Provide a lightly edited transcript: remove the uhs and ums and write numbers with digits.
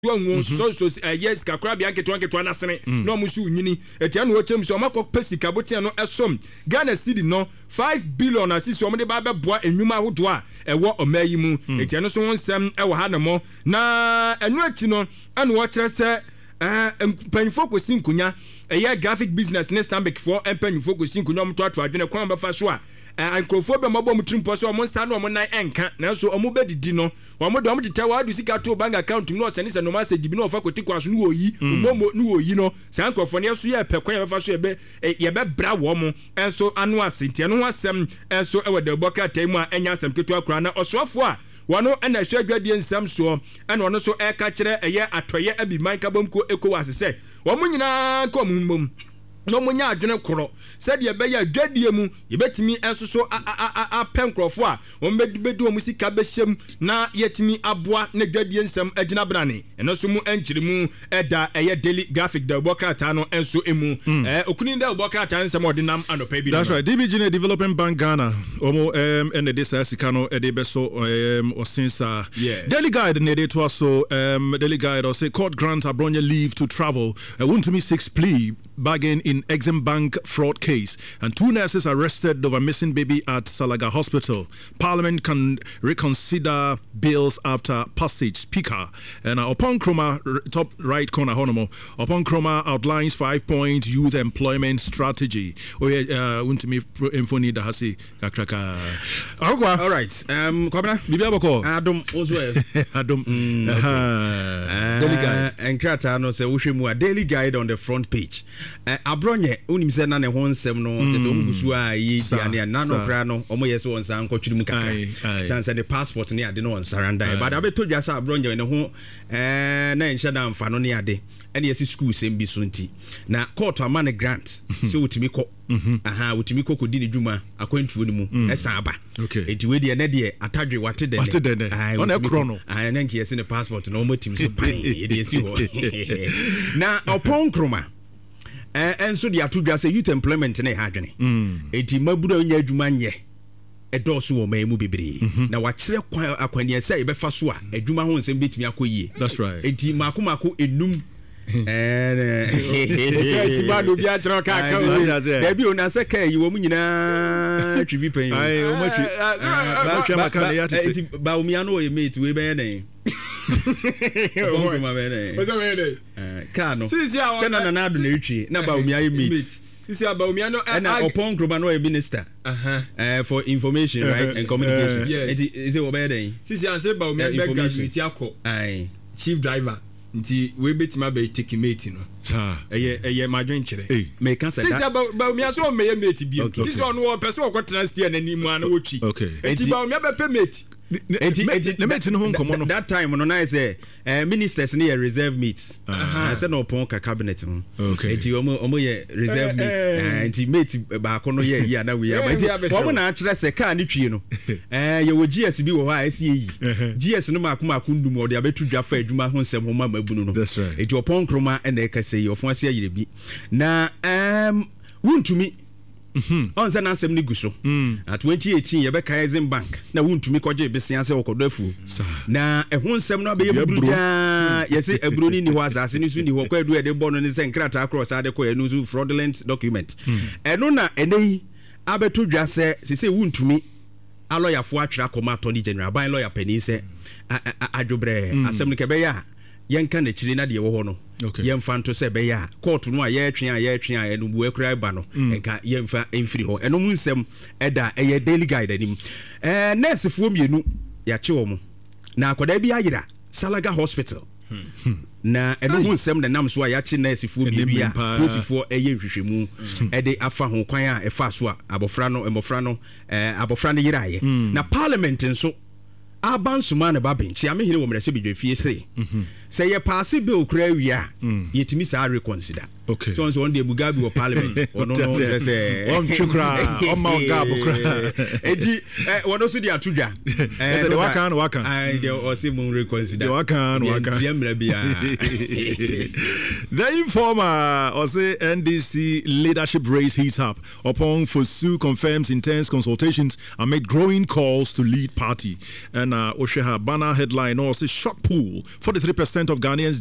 so yes kakra bia nketo na sene no musu nyini etia no chem so makọ pesika botia no esom Ghana cedi no 5 billion asisi omde ba beboa enwuma hodo a ewo omayi mu etia no so wonsem ewo ha namo na enu ati no anu wo kire se empanifo kwesi nkunya eye graphic business next time for empanifo kwesi nkunya omto ato adwene kwan ba fa so a ankrofo be mabo mutrimpo so omo nsa na omo nan enka na so omo bedidi no omo de omo tete wa du sika to bank account no se ni se no ma se dibi no fa koti kwaso no oyi momo no oyi no se ankrofo ne so ye pekwan ye fa so ye be bra wo mo enso anu asenti no ho asem enso e wede boka taimu a enya asem ketu akura na osofo a wano ena hwe adwadie nsam so ena ono so e ka kire eye atoye abi man kabam ko ECOWAS se wo mo nyina ko mummum no munya adwene koro said ye be ya dwadie mu ye betimi ensoso a penkrofo a wo bedu o musika behyem na yetimi aboa na dwadie nsam agina brane eno so mu enkyiri mu eda eye daily graphic da bokata no enso emu okuni da bokata nsam odinam anopa bi. That's right. DBG Development Bank Ghana omo and the desa sikano ede beso osinsa daily guide ne de to so daily guide or say court grant Abronya leave to travel Wontumi 6 plea bargain in Exim Bank fraud case, and 2 nurses arrested over missing baby at Salaga Hospital. Parliament can reconsider bills after passage. Speaker and upon Chroma top right corner honomo upon Chroma outlines 5-point youth employment strategy. Want me info need the hasi kakraka. All right. Kwabena Bibiaboko Adam Oswe Adam daily guide and krata no say wohwemu daily guide on the front page. Abronye unim se na ne ho nsem no se omugusu a yi dia na no kra no omo yesi won san kwatwiri mu kaka sanse the passport ne ade no on surrender but abeto dwa sa abronye ne ho na enhye da mfa no ne ade ene yesi school sem bi so nti na court amane grant so utimi ko utimi ko kodi ne dwuma akwantuo ne mu esa aba enti we de ne de atadwe wate de on e kro no na nke yesi ne passport no omo tim so pan e de yesi ho na opon kroma enso dia to dwa say youth employment na ha dwene enti mabura nya adwuma nye edoso wo mai mu bebre na wa kire kwan akwani sai be fa so a adwuma ho nsem betimi akoyie. That's right. Enti mako enum enti ma do bia kire ka da bi ona se kai wo mu nyina twivi pen ai o ma twi ba twa maka ne yatete enti ba o mia no o mate we be den o ma be den o so be den ka no se na na do na etwi na ba o mia mate isi Abaumiano and upon Grobano minister for information right and communication. Yes. Is it obey? Sisi answer Baumiano chief driver. Nti we betima be take mate no. Cha. Eye madwen kire. Me can say that. Sisi Baumia so me mate bi. Sisi ono o person o kwatena steer na nimu ana wotwi. Nti Baumia be pe mate. That time no na say ministers near reserve meets. I said no upon cabinet. Okay. Eti omo ye reserve meets. Enti mate ba ko no ye ya na we ya. Omo na akire se car ni twie no. Ye wo GS bi wo ha SAE. GS no makoma kundum o de abetu dwa fa adwuma ho nsem ho ma mabunu no. That's right. Eti upon kroma e na ka say ofo ase ayire bi. Na wuntumi on say na nsem ni guso at 2018 ye be Exim Bank na wuntumi koje besia se okodo afu na ehun nsem na be ye buruja ye se abroni ni ho asase ni su ni ho kwadu e de bono ni se nkrata cross ade ko enu su fraudulent document eno na eneyi abeto dwa se wuntumi a lawyer fo atwera koma attorney general ban lawyer pani se adwobre asem ni ke be ya yenka na chiri na de wo ho no yemfa nto se be ya court no a ye twen enu bu ekura ba no enka yemfa emfiri ho eno mu nsem eda eye daily guide anim nurse fo mienu ya che wo mu na akoda bi ayira Salaga Hospital na eno mu nsem na nam so a ya che nurse fo bi bia posifo eye hwehwemu ede afa ho kwan a efa so a abofra no yira ye na parliament nso abansuma na babenchi amehine wo mrese bidwefie say ye pass bill kra wia yetimi sa reconsider. Okay. So on the Mugabe of parliament or no say on chukra on Mangabo kra eji wono so dia tudwa say the wakan I dey o say mun reconsider the wakan the informer or say NDC leadership race heats up upon Fosu confirms intense consultations amid growing calls to lead party and Osheha banner headline or say shock pool 43% of Ghanaians